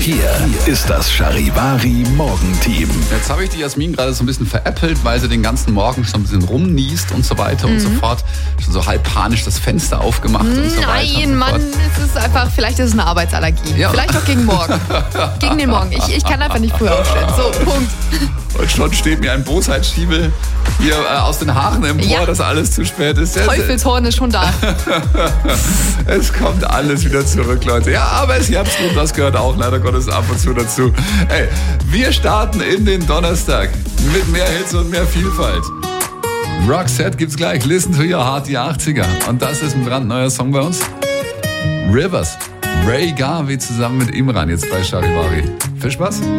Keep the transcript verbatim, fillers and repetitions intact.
Hier ist das Charivari Morgenteam. Jetzt habe ich die Jasmin gerade so ein bisschen veräppelt, weil sie den ganzen Morgen schon ein bisschen rumniest und so weiter mhm. und so fort. Schon so halb panisch das Fenster aufgemacht Nein, und so weiter. Nein, so Mann, es ist einfach, vielleicht ist es eine Arbeitsallergie. Ja. Vielleicht auch gegen morgen. Gegen den Morgen. Ich, ich kann einfach nicht früher aufstehen. So, Punkt. Und schon steht mir ein Bosheitsschiebel hier äh, aus den Haaren empor, Ja. dass alles zu spät ist. Teufelshorn ist schon da. Es kommt alles wieder zurück, Leute. Ja, aber es Herbst und das gehört auch leider Gottes ab und zu dazu. Ey, wir starten in den Donnerstag mit mehr Hits und mehr Vielfalt. Roxette gibt's gleich. Listen to your heart, die achtziger. Und das ist ein brandneuer Song bei uns. Rivers. Ray Garvey zusammen mit Imran jetzt bei Charivari. Viel Spaß.